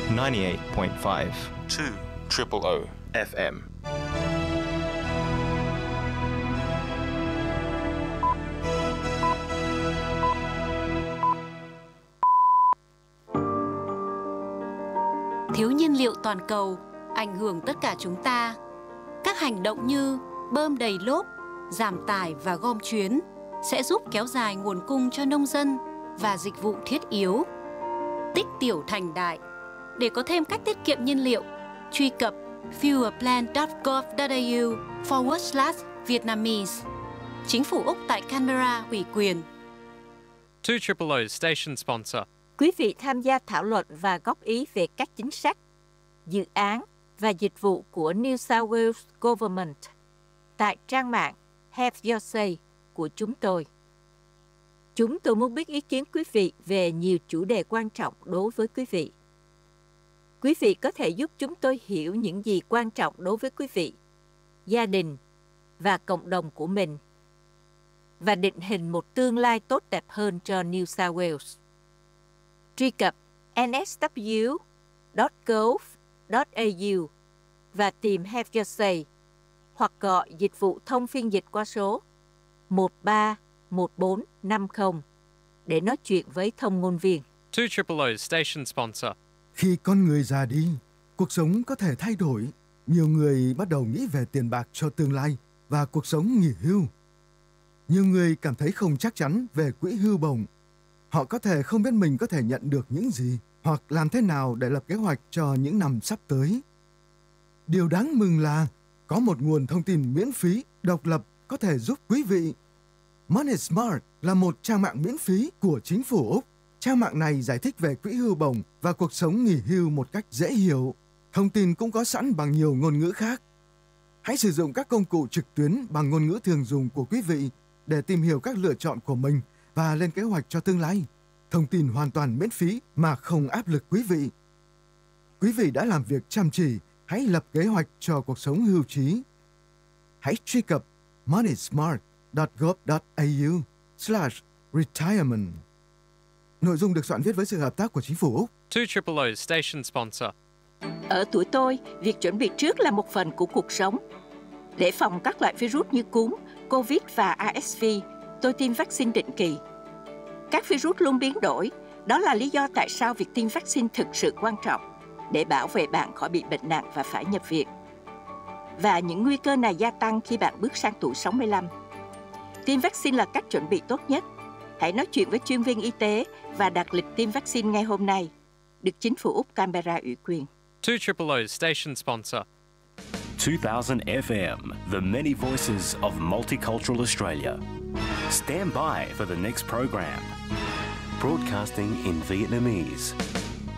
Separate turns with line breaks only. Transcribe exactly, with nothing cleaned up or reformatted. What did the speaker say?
ninety-eight point five
two triple O
F M.
Thiếu nhiên liệu toàn cầu ảnh hưởng tất cả chúng ta. Các hành động như bơm đầy lốp, giảm tải và gom chuyến sẽ giúp kéo dài nguồn cung cho nông dân và dịch vụ thiết yếu. Tích tiểu thành đại. Để có thêm cách tiết kiệm nhiên liệu, truy cập fuelplan chấm gov chấm a u forward slash Vietnamese. Chính phủ Úc tại Canberra ủy quyền.
two triple O station sponsor.
Quý vị tham gia thảo luận và góp ý về các chính sách, dự án và dịch vụ của New South Wales Government tại trang mạng Have Your Say của chúng tôi. Chúng tôi muốn biết ý kiến quý vị về nhiều chủ đề quan trọng đối với quý vị. Quý vị có thể giúp chúng tôi hiểu những gì quan trọng đối với quý vị, gia đình và cộng đồng của mình, và định hình một tương lai tốt đẹp hơn cho New South Wales. Truy cập en ét vê chấm gov chấm a u và tìm Have Your Say hoặc gọi dịch vụ thông phiên dịch qua số một ba một bốn năm không để nói chuyện với thông ngôn viên.
two triple O station sponsor.
Khi con người già đi, cuộc sống có thể thay đổi. Nhiều người bắt đầu nghĩ về tiền bạc cho tương lai và cuộc sống nghỉ hưu. Nhiều người cảm thấy không chắc chắn về quỹ hưu bổng. Họ có thể không biết mình có thể nhận được những gì hoặc làm thế nào để lập kế hoạch cho những năm sắp tới. Điều đáng mừng là có một nguồn thông tin miễn phí, độc lập có thể giúp quý vị. Money Smart là một trang mạng miễn phí của chính phủ Úc. Trang mạng này giải thích về quỹ hưu bổng và cuộc sống nghỉ hưu một cách dễ hiểu. Thông tin cũng có sẵn bằng nhiều ngôn ngữ khác. Hãy sử dụng các công cụ trực tuyến bằng ngôn ngữ thường dùng của quý vị để tìm hiểu các lựa chọn của mình và lên kế hoạch cho tương lai. Thông tin hoàn toàn miễn phí mà không áp lực quý vị. Quý vị đã làm việc chăm chỉ, hãy lập kế hoạch cho cuộc sống hưu trí. Hãy truy cập moneysmart chấm gov chấm a u slash retirement. Nội dung được soạn viết với sự hợp tác của chính phủ Úc.
two triple O station sponsor.
Ở tuổi tôi, việc chuẩn bị trước là một phần của cuộc sống. Để phòng các loại virus như cúm, Covid và R S V, tôi tiêm vaccine định kỳ. Các virus luôn biến đổi, đó là lý do tại sao việc tiêm vaccine thực sự quan trọng để bảo vệ bạn khỏi bị bệnh nặng và phải nhập viện. Và những nguy cơ này gia tăng khi bạn bước sang tuổi sáu mươi lăm. Tiêm vaccine là cách chuẩn bị tốt nhất. Hãy nói chuyện với chuyên viên y tế và đặt lịch tiêm vaccine ngay hôm nay. Được chính phủ Úc Canberra ủy quyền.
two triple O station sponsor.
two thousand F M, the many voices of multicultural Australia. Stand by for the next program. Broadcasting in Vietnamese.